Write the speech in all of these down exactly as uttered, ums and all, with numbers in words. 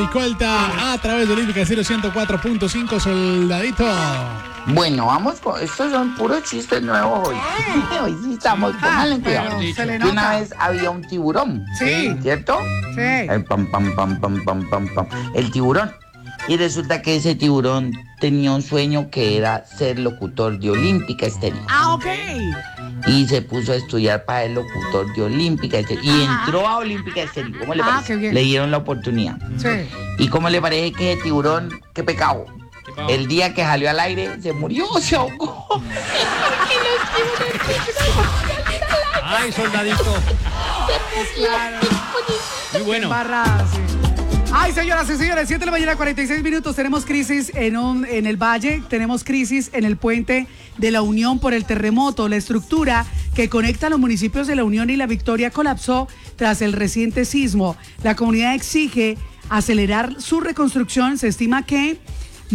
Colta a través de Olímpica cero ciento cuatro punto cinco, Soldadito. Bueno, vamos con... Estos son puros chistes nuevos hoy. Hoy sí estamos... Pónganle cuidado. Que una vez había un tiburón. Sí. ¿Cierto? Sí. El pam, pam, pam, pam, pam, pam, pam. El tiburón. Y resulta que ese tiburón tenía un sueño que era ser locutor de Olímpica Estéreo. Ah, ok. Y se puso a estudiar para el locutor de Olímpica Estéreo. Y Ajá. entró a Olímpica Estéreo. ¿Cómo le ah, parece? Qué bien. Le dieron la oportunidad. Sí. ¿Y cómo le parece que ese tiburón, qué pecado? ¿Qué el día que salió al aire, se murió, se ahogó. Ay, soldadito. Muy bueno. Barra, sí. Ay, señoras y señores, siete de la mañana, cuarenta y seis minutos. Tenemos crisis en, un, en el Valle, tenemos crisis en el puente de la Unión por el terremoto. La estructura que conecta a los municipios de La Unión y La Victoria colapsó tras el reciente sismo. La comunidad exige acelerar su reconstrucción. Se estima que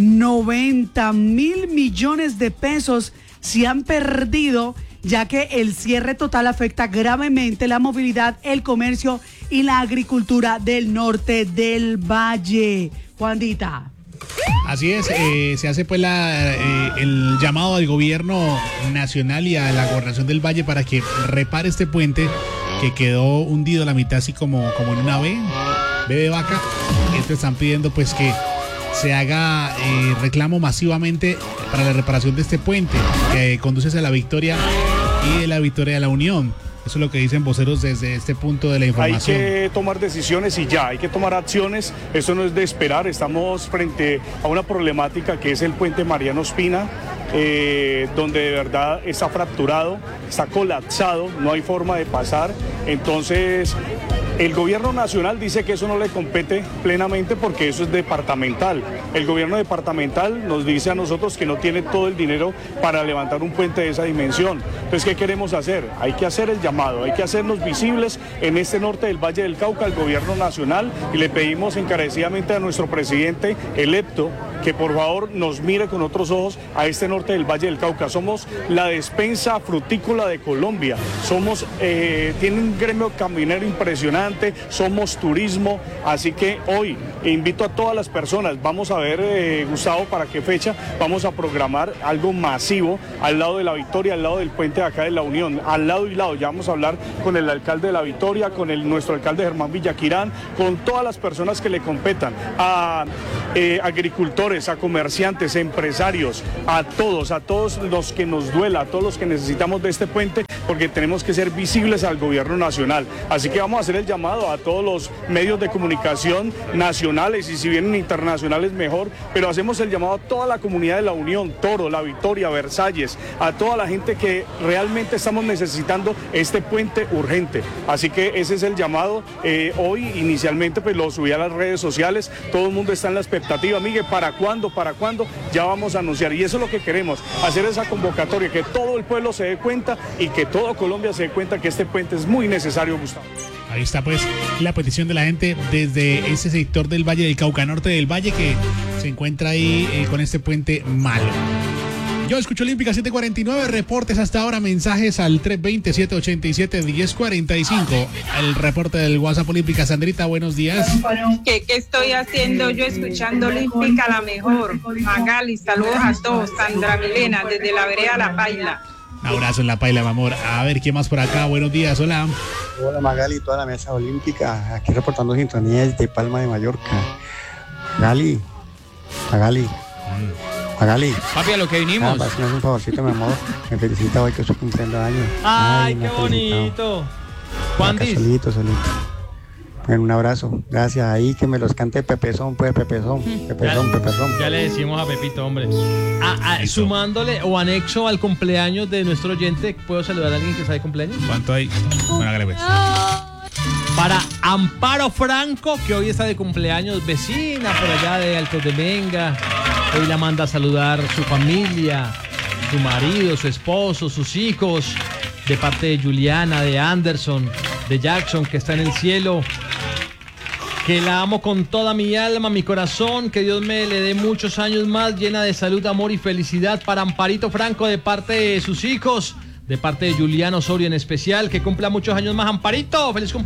noventa mil millones de pesos se han perdido, ya que el cierre total afecta gravemente la movilidad, el comercio y la agricultura del norte del Valle. Juanita. Así es, eh, se hace pues la, eh, el llamado al gobierno nacional y a la gobernación del Valle para que repare este puente que quedó hundido a la mitad, así como, como en una B, B de vaca. Entonces están pidiendo pues que se haga eh, reclamo masivamente para la reparación de este puente que conduce hacia La Victoria y de La Victoria a La Unión. Eso es lo que dicen voceros desde este punto de la información. Hay que tomar decisiones y ya, hay que tomar acciones. Esto no es de esperar. Estamos frente a una problemática que es el puente Mariano Ospina, eh, donde de verdad está fracturado, está colapsado, no hay forma de pasar. Entonces, el gobierno nacional dice que eso no le compete plenamente porque eso es departamental. El gobierno departamental nos dice a nosotros que no tiene todo el dinero para levantar un puente de esa dimensión. Entonces, ¿qué queremos hacer? Hay que hacer el llamado, hay que hacernos visibles en este norte del Valle del Cauca al gobierno nacional y le pedimos encarecidamente a nuestro presidente electo que por favor nos mire con otros ojos a este norte del Valle del Cauca. Somos la despensa frutícola de Colombia, somos, eh, tiene un gremio caminero impresionante, somos turismo, así que hoy invito a todas las personas, vamos a ver, eh, Gustavo, para qué fecha vamos a programar algo masivo al lado de La Victoria, al lado del puente de acá de La Unión, al lado y lado, ya vamos a hablar con el alcalde de La Victoria, con el, nuestro alcalde Germán Villaquirán, con todas las personas que le competan, a eh, agricultores, a comerciantes, empresarios, a todos, a todos los que nos duela, a todos los que necesitamos de este puente, porque tenemos que ser visibles al gobierno nacional. Así que vamos a hacer el llamado a todos los medios de comunicación nacionales y si vienen internacionales mejor, pero hacemos el llamado a toda la comunidad de La Unión, Toro, La Victoria, Versalles, a toda la gente que realmente estamos necesitando este puente urgente. Así que ese es el llamado. Eh, hoy inicialmente pues lo subí a las redes sociales, todo el mundo está en la expectativa, Miguel, ¿para cuándo? ¿Para cuándo? Ya vamos a anunciar y eso es lo que queremos, hacer esa convocatoria, que todo el pueblo se dé cuenta y que todo Colombia se dé cuenta que este puente es muy necesario, Gustavo. Ahí está pues la petición de la gente desde ese sector del Valle del Cauca, norte del Valle, que se encuentra ahí eh, con este puente malo. Yo escucho Olímpica siete cuarenta y nueve, reportes hasta ahora, mensajes al tres veinte, siete ochenta y siete, diez cuarenta y cinco. El reporte del WhatsApp Olímpica. Sandrita, buenos días. ¿Qué, qué estoy haciendo yo escuchando Olímpica la mejor? Magali, saludos a todos. Sandra Milena, desde la vereda La Paila. Un abrazo en La Paila, mi amor. A ver, ¿quién más por acá? Buenos días, hola. Hola Magali, toda la mesa olímpica, aquí reportando sintonía desde Palma de Mallorca. Magali, Magali, mm. Magali. Papi, a lo que vinimos. Ah, hazme un favorcito, mi amor. Me felicita hoy que estoy cumpliendo años. Ay, Ay qué bonito. Juan solito, solito. Bueno, un abrazo, gracias. Ahí que me los cante Pepezón, pues Pepezón, Pepezón, ya, Pepezón. Ya le decimos a Pepito, hombre. A, a, sumándole o anexo al cumpleaños de nuestro oyente, ¿puedo saludar a alguien que sabe cumpleaños? ¿Cuánto hay? Bueno, hágale pues. Para Amparo Franco, que hoy está de cumpleaños, vecina por allá de Altos de Menga. Hoy la manda a saludar su familia, su marido, su esposo, sus hijos, de parte de Juliana, de Anderson, de Jackson, que está en el cielo. Que la amo con toda mi alma, mi corazón, que Dios me le dé muchos años más, llena de salud, amor y felicidad para Amparito Franco de parte de sus hijos, de parte de Juliano Osorio en especial, que cumpla muchos años más. Amparito, feliz cumpleaños.